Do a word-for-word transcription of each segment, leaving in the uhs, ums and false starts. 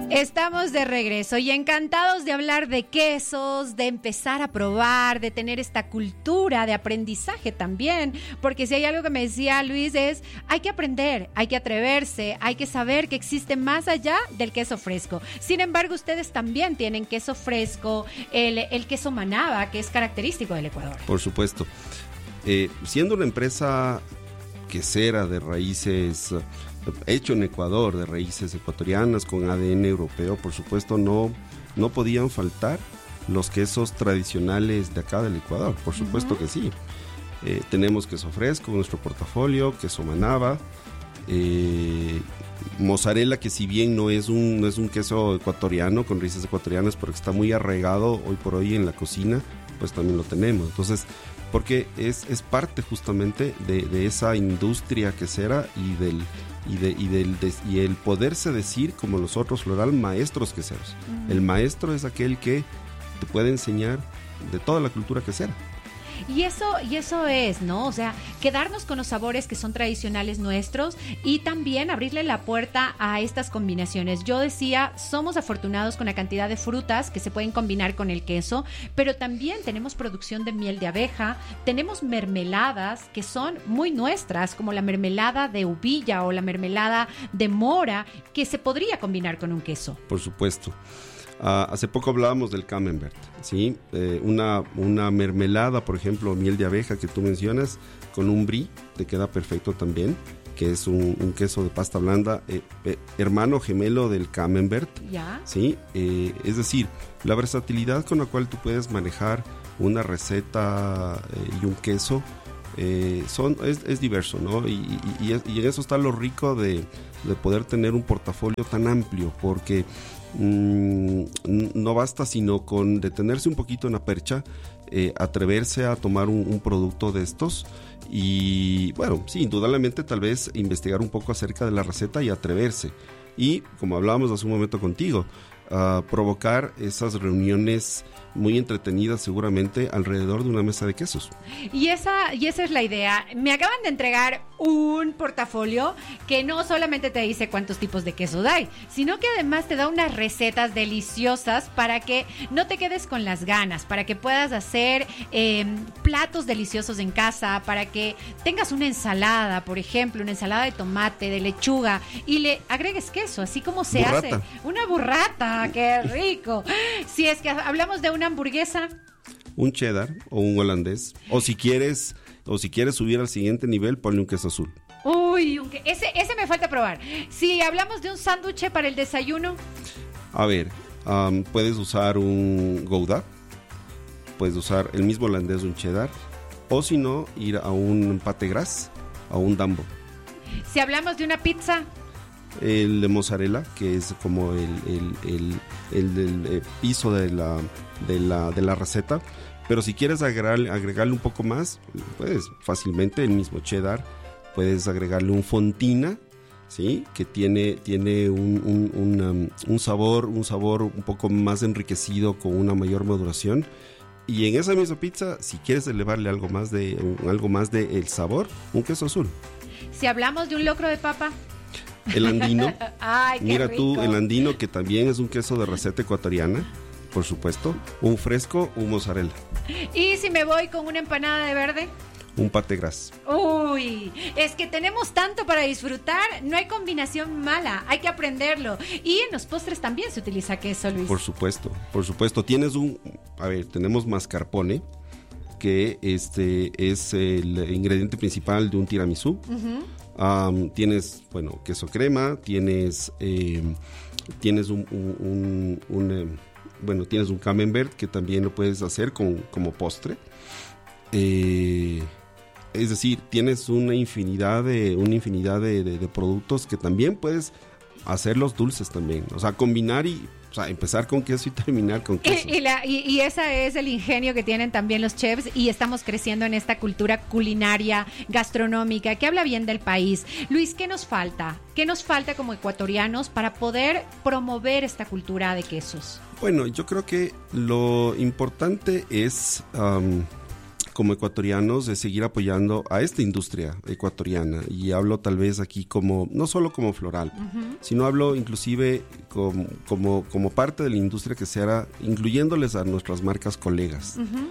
Estamos de regreso y encantados de hablar de quesos, de empezar a probar, de tener esta cultura de aprendizaje también, porque si hay algo que me decía Luis es, hay que aprender, hay que atreverse, hay que saber que existe más allá del queso fresco. Sin embargo, ustedes también tienen queso fresco, el, el queso Manaba, que es característico del Ecuador. Por supuesto. Eh, siendo una empresa quesera de raíces... hecho en Ecuador, de raíces ecuatorianas, con A D N europeo, por supuesto no, no podían faltar los quesos tradicionales de acá del Ecuador, por supuesto uh-huh. que sí. Eh, tenemos queso fresco en nuestro portafolio, queso Manaba, eh, mozzarella, que si bien no es un, no es un queso ecuatoriano, con raíces ecuatorianas, pero que está muy arraigado hoy por hoy en la cocina, pues también lo tenemos. Entonces, porque es, es parte justamente de, de esa industria quesera y del y de y del de, y el poderse decir, como nosotros Floral, maestros queseros. Uh-huh. El maestro es aquel que te puede enseñar de toda la cultura quesera. Y eso, y eso es, ¿no? O sea, quedarnos con los sabores que son tradicionales nuestros y también abrirle la puerta a estas combinaciones. Yo decía, somos afortunados con la cantidad de frutas que se pueden combinar con el queso, pero también tenemos producción de miel de abeja, tenemos mermeladas que son muy nuestras, como la mermelada de uvilla o la mermelada de mora, que se podría combinar con un queso. Por supuesto. Uh, hace poco hablábamos del camembert, ¿sí? Eh, una, una mermelada, por ejemplo, miel de abeja que tú mencionas, con un brie, te queda perfecto también, que es un, un queso de pasta blanda, eh, eh, hermano gemelo del camembert, ¿ya? ¿Sí? Eh, es decir, la versatilidad con la cual tú puedes manejar una receta eh, y un queso eh, son, es, es diverso, ¿no? Y, y, y, y en eso está lo rico de, de poder tener un portafolio tan amplio, porque Mm, no basta sino con detenerse un poquito en la percha, eh, atreverse a tomar un, un producto de estos y bueno, sí, indudablemente tal vez investigar un poco acerca de la receta y atreverse y, como hablábamos hace un momento contigo, uh, provocar esas reuniones muy entretenidas seguramente alrededor de una mesa de quesos. Y esa, y esa es la idea. Me acaban de entregar un portafolio que no solamente te dice cuántos tipos de quesos hay, sino que además te da unas recetas deliciosas para que no te quedes con las ganas, para que puedas hacer eh, platos deliciosos en casa, para que tengas una ensalada, por ejemplo, una ensalada de tomate, de lechuga, y le agregues queso, así como se burrata. hace. Una burrata, qué rico. Si es que hablamos de una hamburguesa, un cheddar o un holandés, o si quieres o si quieres subir al siguiente nivel, ponle un queso azul. Uy, un que- ese, ese me falta probar. Si hablamos de un sándwich para el desayuno, A ver, um, puedes usar un Gouda, puedes usar el mismo holandés, un cheddar, o si no, ir a un pate gras, a un dambo. si hablamos de una pizza, El de mozzarella, que es como el, el, el, el del eh, piso de la, de, la, de la receta. Pero si quieres agregarle, agregarle un poco más, puedes fácilmente el mismo cheddar. Puedes agregarle un fontina, ¿sí? Que tiene, tiene un, un, una, un, sabor, un sabor un poco más enriquecido con una mayor maduración. Y en esa misma pizza, si quieres elevarle algo más de, algo más de el sabor, un queso azul. si hablamos de un locro de papa. El andino. Ay, qué Mira rico. tú, el andino, que también es un queso de receta ecuatoriana, por supuesto. Un fresco, un mozzarella. Y si me voy con una empanada de verde. Un pate gras. Uy, es que tenemos tanto para disfrutar, no hay combinación mala, hay que aprenderlo. Y en los postres también se utiliza queso, Luis. Por supuesto, por supuesto. Tienes un, a ver, tenemos mascarpone, que este es el ingrediente principal de un tiramisú. Uh-huh. Um, tienes, bueno, queso crema, tienes, eh, tienes un, un, un, un eh, bueno, tienes un camembert que también lo puedes hacer con, como postre. Eh, es decir, tienes una infinidad de, una infinidad de, de, de productos que también puedes hacerlos dulces también. O sea, combinar y, o sea, empezar con queso y terminar con queso. Y, y, la, y, y ese es el ingenio que tienen también los chefs y estamos creciendo en esta cultura culinaria, gastronómica, que habla bien del país. Luis, ¿qué nos falta? ¿Qué nos falta como ecuatorianos para poder promover esta cultura de quesos? Bueno, yo creo que lo importante es... Um, como ecuatorianos, de seguir apoyando a esta industria ecuatoriana, y hablo tal vez aquí como, no solo como Floral, uh-huh. sino hablo inclusive como, como, como parte de la industria quesera, incluyéndoles a nuestras marcas colegas. Uh-huh.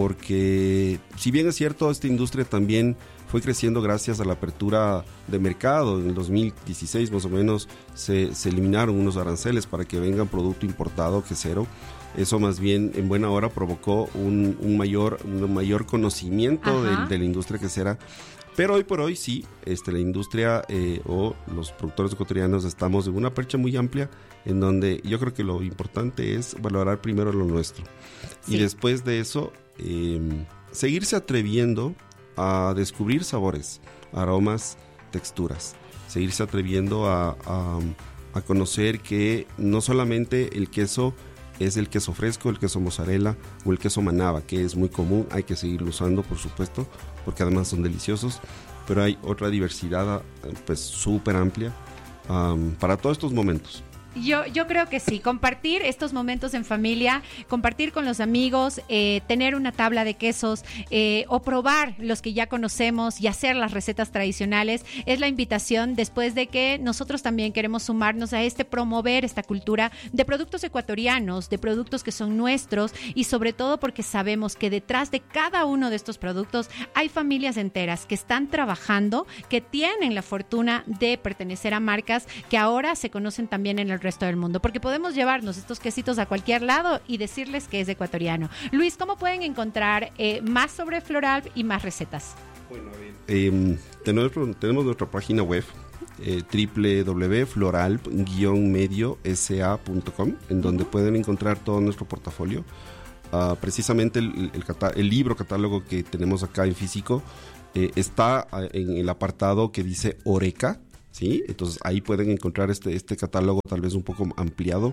Porque si bien es cierto, esta industria también fue creciendo gracias a la apertura de mercado. En el dos mil dieciséis más o menos se, se eliminaron unos aranceles para que venga producto importado quesero. Eso más bien en buena hora provocó un, un, mayor, un mayor conocimiento de, de la industria quesera. Pero hoy por hoy sí, este, la industria eh, o los productores ecuatorianos estamos en una percha muy amplia en donde yo creo que lo importante es valorar primero lo nuestro. Sí. Y después de eso, eh, seguirse atreviendo a descubrir sabores, aromas, texturas. Seguirse atreviendo a, a, a conocer que no solamente el queso es el queso fresco, el queso mozzarella o el queso manaba, que es muy común, hay que seguirlo usando, por supuesto, porque además son deliciosos, pero hay otra diversidad pues súper amplia um, para todos estos momentos. Yo, yo creo que sí, compartir estos momentos en familia, compartir con los amigos, eh, tener una tabla de quesos eh, o probar los que ya conocemos y hacer las recetas tradicionales es la invitación después de que nosotros también queremos sumarnos a este promover esta cultura de productos ecuatorianos, de productos que son nuestros y sobre todo porque sabemos que detrás de cada uno de estos productos hay familias enteras que están trabajando, que tienen la fortuna de pertenecer a marcas que ahora se conocen también en el resto del mundo, porque podemos llevarnos estos quesitos a cualquier lado y decirles que es ecuatoriano. Luis, ¿cómo pueden encontrar eh, más sobre Floralp y más recetas? Bueno, a ver, eh, tenemos, tenemos nuestra página web eh, doble u doble u doble u punto floralp guion medio s a punto com, en donde uh-huh. pueden encontrar todo nuestro portafolio. Uh, precisamente el, el, cata- el libro catálogo que tenemos acá en físico eh, está en el apartado que dice Oreca. ¿Sí? Entonces ahí pueden encontrar este, este catálogo tal vez un poco ampliado.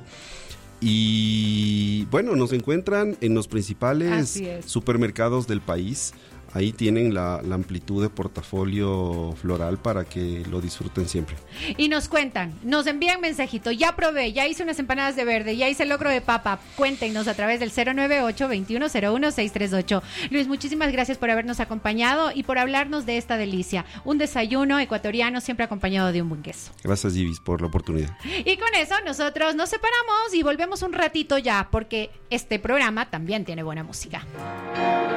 Y bueno, nos encuentran en los principales supermercados del país. Ahí tienen la, la amplitud de portafolio Floral para que lo disfruten siempre. Y nos cuentan, nos envían mensajito, ya probé, ya hice unas empanadas de verde, ya hice locro de papa. Cuéntenos a través del cero nueve ocho, veintiuno cero uno, seiscientos treinta y ocho. Luis, muchísimas gracias por habernos acompañado y por hablarnos de esta delicia. Un desayuno ecuatoriano siempre acompañado de un buen queso. Gracias, Givis, por la oportunidad. Y con eso nosotros nos separamos y volvemos un ratito ya, porque este programa también tiene buena música.